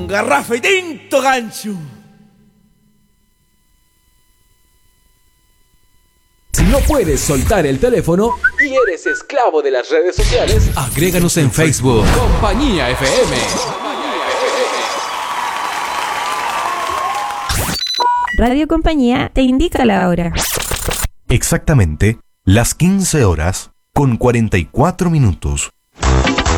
garrafa y tinto gancho. Si no puedes soltar el teléfono y eres esclavo de las redes sociales, agréganos en Facebook. Compañía FM. Radio Compañía te indica la hora. Exactamente las 15 horas con 44 minutos.